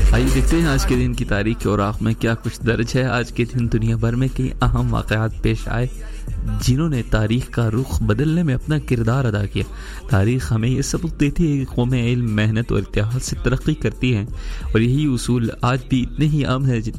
आइए देखते हैं आज के दिन की तारीख के औराक में क्या कुछ दर्ज है। आज के दिन दुनिया भर में कई अहम वाक़यात पेश आए जिन्होंने तारीख़ का रुख बदलने में अपना किरदार अदा किया। तारीख़ हमें ये सबूत देती है कि कौमें इल्म, मेहनत और इत्तेहाद से तरक्की करती हैं और यही उसूल आज भी इतने ही अहम है